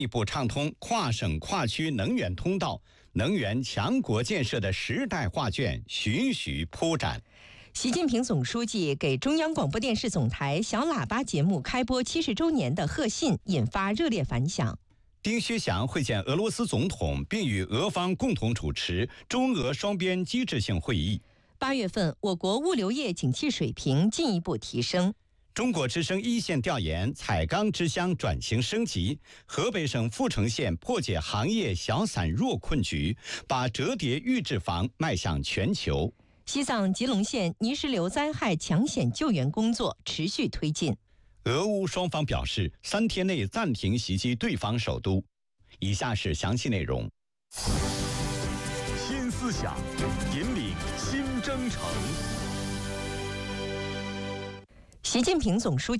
一步畅通跨省跨区能源通道，能源强国建设的时代画卷徐徐铺展。 习近平总书记给中央广播电视总台小喇叭节目开播70周年的贺信引发热烈反响。 丁薛祥会见俄罗斯总统，并与俄方共同主持中俄双边机制性会议。 8月份，我国物流业景气水平进一步提升。 中国之声一线调研，彩钢之乡转型升级，河北省阜成县破解行业小散弱困局，把折叠预制房迈向全球。 西藏吉隆县泥石流灾害抢险救援工作持续推进。 俄乌双方表示3天内暂停袭击对方首都。以下是详细内容。 新思想，引领新征程。 习近平总书记